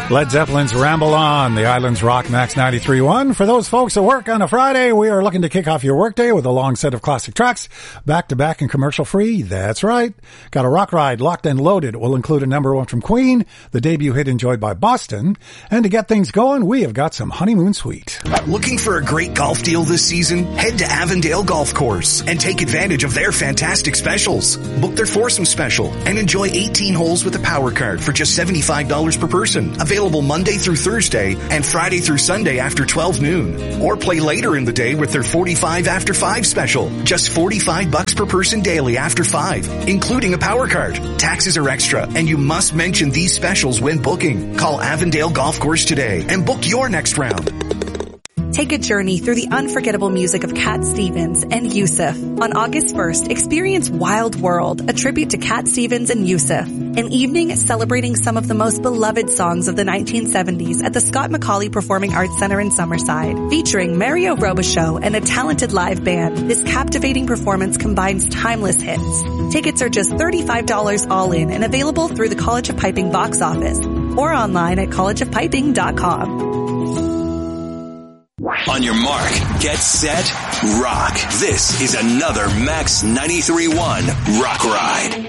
Led Zeppelin's Ramble On, the Islands Rock Max 93.1. For those folks at work on a Friday, we are looking to kick off your workday with a long set of classic tracks, back-to-back and commercial-free. That's right. Got a rock ride locked and loaded. It will include a number one from Queen, the debut hit enjoyed by Boston. And to get things going, we have got some Honeymoon Suite. Looking for a great golf deal this season? Head to Avondale Golf Course and take advantage of their fantastic specials. Book their foursome special and enjoy 18 holes with a power card for just $75 per person. Available Monday through Thursday and Friday through Sunday after 12 noon. Or play later in the day with their 45 after 5 special. Just $45 per person daily after 5, including a power card. Taxes are extra and you must mention these specials when booking. Call Avondale Golf Course today and book your next round. Take a journey through the unforgettable music of Cat Stevens and Yusuf. On August 1st, experience Wild World, a tribute to Cat Stevens and Yusuf. An evening celebrating some of the most beloved songs of the 1970s at the Scott McCauley Performing Arts Center in Summerside. Featuring Mario Robichaux and a talented live band, this captivating performance combines timeless hits. Tickets are just $35 all in and available through the College of Piping box office or online at collegeofpiping.com. On your mark, get set, rock. This is another Max 93.1 Rock Ride.